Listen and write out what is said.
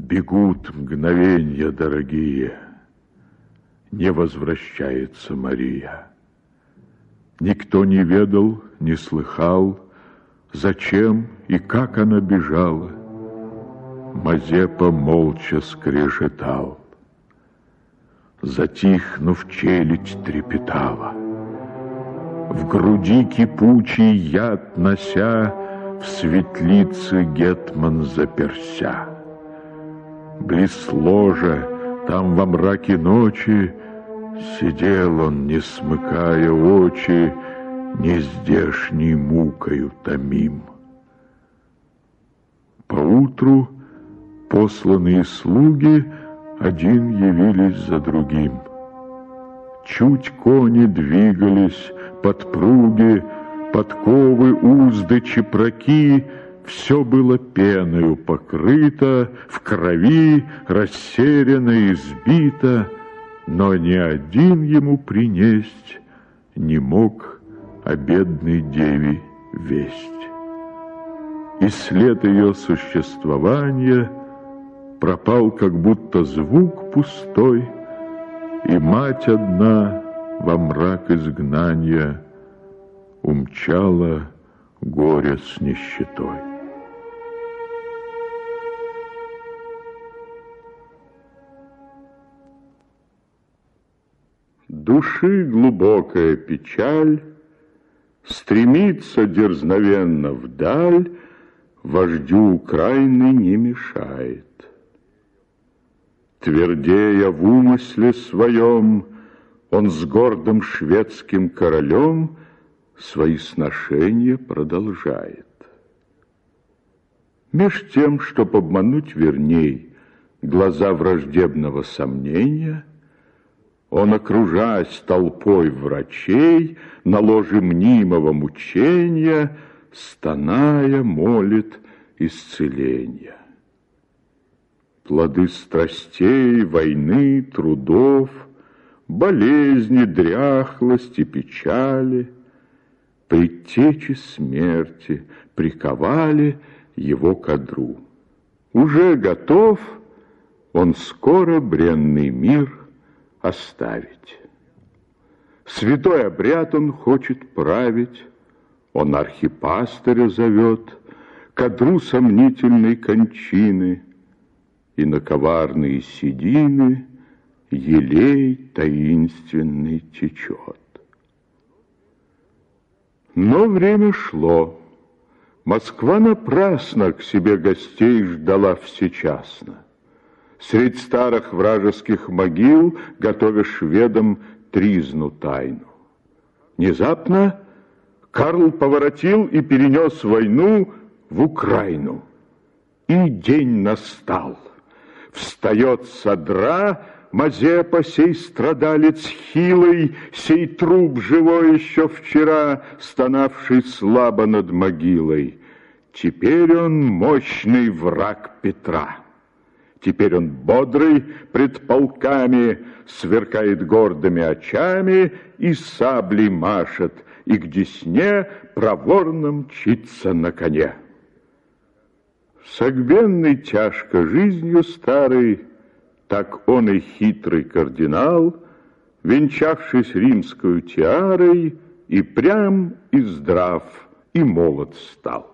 Бегут мгновенья дорогие, не возвращается Мария. Никто не ведал, не слыхал, зачем и как она бежала. Мазепа молча скрежетал. Затихнув, челюсть трепетала. В груди кипучий яд нося, в светлице гетман заперся. Близ ложа, там во мраке ночи, сидел он, не смыкая очи, нездешней мукою томим. Поутру посланные слуги один явились за другим. Чуть кони двигались, подпруги, подковы, узды, чепраки, все было пеною покрыто, в крови, растеряно и сбито, но ни один ему принесть не мог о бедной деве весть. И след ее существования пропал, как будто звук пустой, и мать одна во мрак изгнания умчала горе с нищетой. Души глубокая печаль стремится дерзновенно вдаль, вождю Украины не мешает. Твердея в умысле своем, он с гордым шведским королем свои сношения продолжает. Меж тем, чтоб обмануть верней глаза враждебного сомнения, он, окружаясь толпой врачей, на ложе мнимого мучения, стоная, молит исцеления. Плоды страстей, войны, трудов, болезни, дряхлости, печали, предтечи смерти приковали его к одру. Уже готов он скоро бренный мир оставить. Святой обряд он хочет править, он архипастыря зовет к одру сомнительной кончины, и на коварные седины елей таинственный течет. Но время шло. Москва напрасно к себе гостей ждала всечасно. Средь старых вражеских могил, готовя шведам тризну тайну. Внезапно Карл поворотил и перенес войну в Украину. И день настал. Встает со дра Мазепа, сей страдалец хилый, сей труп живой еще вчера, стонавший слабо над могилой. Теперь он мощный враг Петра. Теперь он бодрый пред полками, сверкает гордыми очами и саблей машет, и к десне проворно мчится на коне. Согбенный тяжко жизнью старой, так он и хитрый кардинал, венчавшись римскую тиарой, и прям, и здрав, и молод стал.